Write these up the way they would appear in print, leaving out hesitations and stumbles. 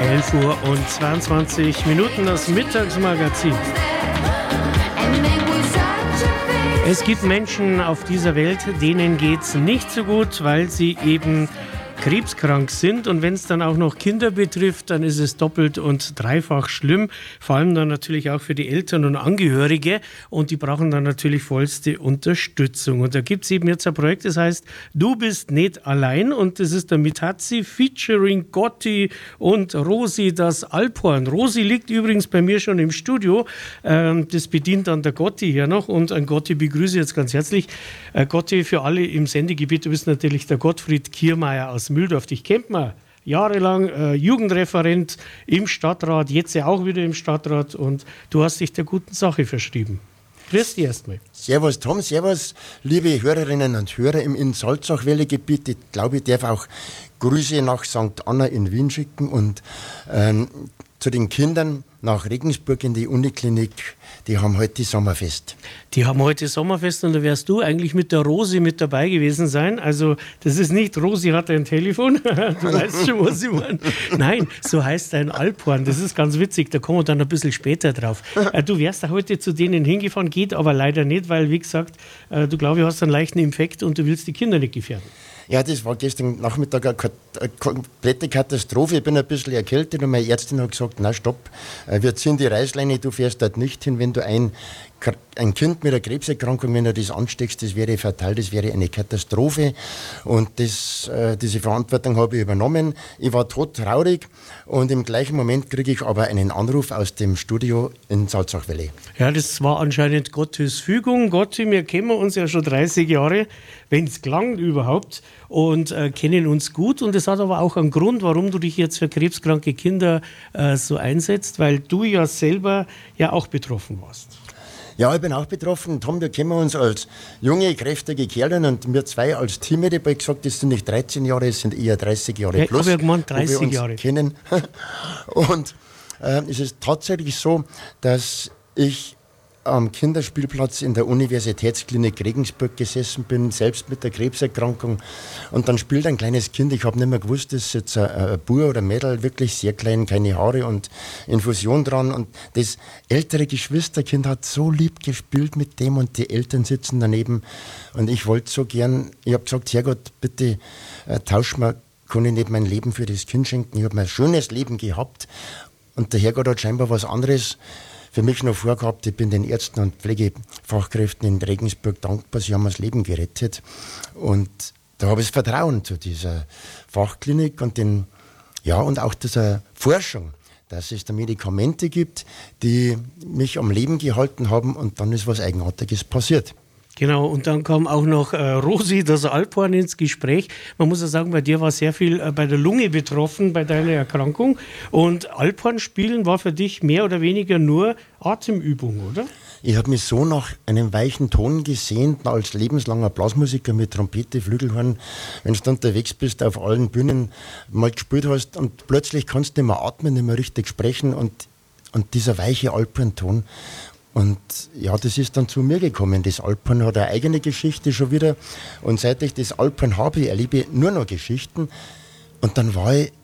11:22 das Mittagsmagazin. Es gibt Menschen auf dieser Welt, denen geht es nicht so gut, weil sie eben krebskrank sind, und wenn es dann auch noch Kinder betrifft, dann ist es doppelt und dreifach schlimm, vor allem dann natürlich auch für die Eltern und Angehörige, und die brauchen dann natürlich vollste Unterstützung. Und da gibt es eben jetzt ein Projekt, das heißt Du bist nicht allein, und das ist der Mitazi featuring Gotti und Rosi das Alphorn. Rosi liegt übrigens bei mir schon im Studio, das bedient dann der Gotti hier noch, und an Gotti begrüße ich jetzt ganz herzlich. Gotti, für alle im Sendegebiet, du bist natürlich der Gottfried Kiermeier aus Mühldorf. Dich kennt man jahrelang, Jugendreferent im Stadtrat, jetzt ja auch wieder im Stadtrat, und du hast dich der guten Sache verschrieben. Grüß dich erstmal. Servus Tom, servus liebe Hörerinnen und Hörer im Salzach-Welle-Gebiet. Ich glaube, ich darf auch Grüße nach St. Anna in Wien schicken und zu den Kindern nach Regensburg in die Uniklinik. Die haben heute Sommerfest. Die haben heute Sommerfest, und da wärst du eigentlich mit der Rosi mit dabei gewesen sein. Also das ist nicht, Rosi hat ein Telefon, du weißt schon, was ich meine. Nein, so heißt ein Alphorn, das ist ganz witzig, da kommen wir dann ein bisschen später drauf. Du wärst da heute zu denen hingefahren, geht aber leider nicht, weil, wie gesagt, du glaube ich hast einen leichten Infekt und du willst die Kinder nicht gefährden. Ja, das war gestern Nachmittag eine komplette Katastrophe. Ich bin ein bisschen erkältet und meine Ärztin hat gesagt, na stopp, wir ziehen die Reißleine, du fährst dort nicht hin, wenn du ein Kind mit einer Krebserkrankung, wenn du das ansteckst, das wäre fatal, das wäre eine Katastrophe, und diese Verantwortung habe ich übernommen. Ich war todtraurig, und im gleichen Moment kriege ich aber einen Anruf aus dem Studio in Salzach-Welle. Ja, das war anscheinend Gottes Fügung. Gotti, wir kennen uns ja schon 30 Jahre, wenn es klang überhaupt, und kennen uns gut, und es hat aber auch einen Grund, warum du dich jetzt für krebskranke Kinder so einsetzt, weil du ja selber ja auch betroffen warst. Ja, ich bin auch betroffen. Tom, wir kennen uns als junge, kräftige Kerle, und wir zwei als Team, ich habe gesagt, das sind nicht 13 Jahre, es sind eher 30 Jahre ja, plus. Ich habe ja gemeint 30 wo wir uns Jahre. Kennen. Und es ist tatsächlich so, dass ich am Kinderspielplatz in der Universitätsklinik Regensburg gesessen bin, selbst mit der Krebserkrankung, und dann spielt ein kleines Kind, ich habe nicht mehr gewusst, das ist jetzt ein Bub oder ein Mädel, wirklich sehr klein, keine Haare und Infusion dran, und das ältere Geschwisterkind hat so lieb gespielt mit dem, und die Eltern sitzen daneben, und ich wollte so gern, ich habe gesagt, Herrgott, bitte tausch mir, kann ich nicht mein Leben für das Kind schenken, ich habe ein schönes Leben gehabt, und der Herrgott hat scheinbar was anderes für mich noch vorgehabt. Ich bin den Ärzten und Pflegefachkräften in Regensburg dankbar, sie haben mir das Leben gerettet. Und da habe ich das Vertrauen zu dieser Fachklinik und und auch dieser Forschung, dass es da Medikamente gibt, die mich am Leben gehalten haben, und dann ist was Eigenartiges passiert. Genau, und dann kam auch noch Rosi, das Alphorn, ins Gespräch. Man muss ja sagen, bei dir war sehr viel bei der Lunge betroffen, bei deiner Erkrankung. Und Alphorn spielen war für dich mehr oder weniger nur Atemübung, oder? Ich habe mich so nach einem weichen Ton gesehnt, als lebenslanger Blasmusiker mit Trompete, Flügelhorn. Wenn du unterwegs bist, auf allen Bühnen mal gespielt hast, und plötzlich kannst du nicht mehr atmen, nicht mehr richtig sprechen, und dieser weiche Alphorn-Ton. Und ja, das ist dann zu mir gekommen. Das Alphorn hat eine eigene Geschichte schon wieder. Und seit ich das Alphorn habe, erlebe ich nur noch Geschichten. Und dann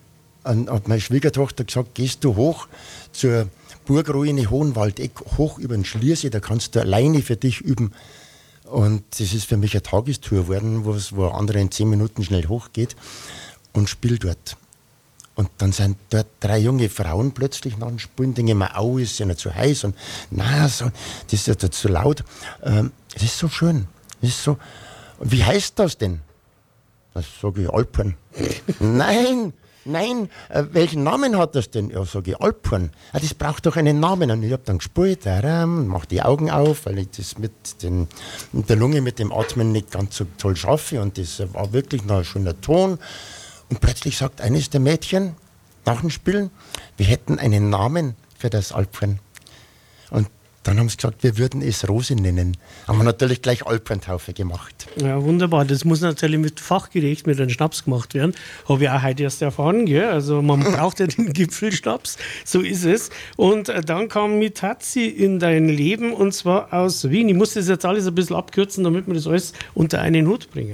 hat meine Schwiegertochter gesagt, gehst du hoch zur Burgruine Hohenwaldeck, hoch über den Schliersee, da kannst du alleine für dich üben. Und das ist für mich eine Tagestour geworden, wo ein anderer in 10 Minuten schnell hochgeht und spielt dort. Und dann sind dort 3 junge Frauen plötzlich nach dem Spielen, denke ich mir, au, ist ja nicht zu heiß, und das ist ja zu laut. Es ist so schön. Es ist so. Und wie heißt das denn? Das sage ich, Alphorn. Nein, welchen Namen hat das denn? Ja, sage ich, Alphorn. Ja, das braucht doch einen Namen. Und ich habe dann gespielt, mache die Augen auf, weil ich das mit der Lunge, mit dem Atmen nicht ganz so toll schaffe. Und das war wirklich noch ein schöner Ton. Und plötzlich sagt eines der Mädchen nach dem Spielen, wir hätten einen Namen für das Alphorn. Und dann haben sie gesagt, wir würden es Rosi nennen. Haben wir natürlich gleich Alphorn-Taufe gemacht. Ja, wunderbar. Das muss natürlich mit fachgerecht, mit einem Schnaps gemacht werden. Habe ich auch heute erst erfahren. Gell? Also man braucht ja den Gipfelschnaps, so ist es. Und dann kam Mitazi in dein Leben, und zwar aus Wien. Ich muss das jetzt alles ein bisschen abkürzen, damit wir das alles unter einen Hut bringen.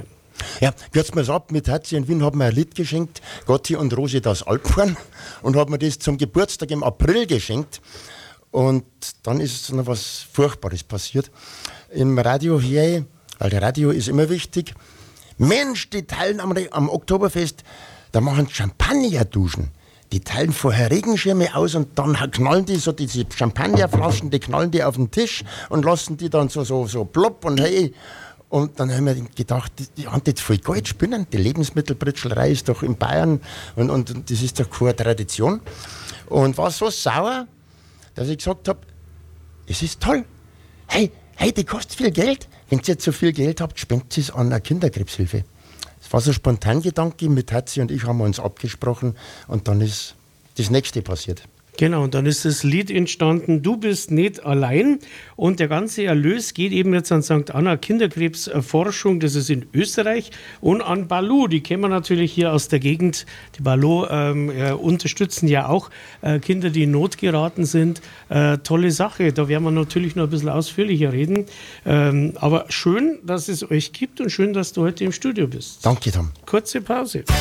Ja, kürzen wir es ab. Mit Hatzi in Wien haben wir ein Lied geschenkt, Gotti und Rosi das Alphorn, und haben mir das zum Geburtstag im April geschenkt. Und dann ist noch was Furchtbares passiert. Im Radio hier, weil der Radio ist immer wichtig. Mensch, die teilen am Oktoberfest, da machen Champagner-Duschen. Die teilen vorher Regenschirme aus und dann knallen die so diese Champagnerflaschen, die knallen die auf den Tisch und lassen die dann so plopp und hey. Und dann haben wir gedacht, die haben jetzt voll Geld spinnen. Die Lebensmittelbritscherei ist doch in Bayern und das ist doch keine Tradition. Und war so sauer, dass ich gesagt habe, es ist toll. Hey, die kostet viel Geld. Wenn ihr jetzt so viel Geld habt, spendet es an eine Kinderkrebshilfe. Das war so ein Spontangedanke. Mit Hatzi und ich haben wir uns abgesprochen und dann ist das Nächste passiert. Genau, und dann ist das Lied entstanden, Du bist nicht allein, und der ganze Erlös geht eben jetzt an St. Anna Kinderkrebsforschung, das ist in Österreich, und an Baloo, die kennen wir natürlich hier aus der Gegend. Die Baloo unterstützen ja auch Kinder, die in Not geraten sind. Tolle Sache, da werden wir natürlich noch ein bisschen ausführlicher reden, aber schön, dass es euch gibt und schön, dass du heute im Studio bist. Danke, Tom. Kurze Pause.